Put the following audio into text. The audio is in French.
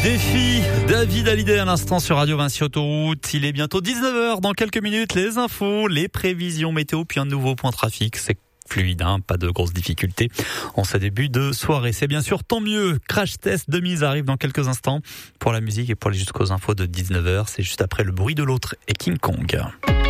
Défi, David Hallyday à l'instant sur Radio Vinci Autoroute. Il est bientôt 19h. Dans quelques minutes, les infos, les prévisions météo, puis un nouveau point trafic. C'est fluide, pas de grosses difficultés en ce début de soirée. C'est bien sûr tant mieux. Crash Test de mise arrive dans quelques instants pour la musique et pour aller jusqu'aux infos de 19h. C'est juste après Le bruit de l'autre et King Kong.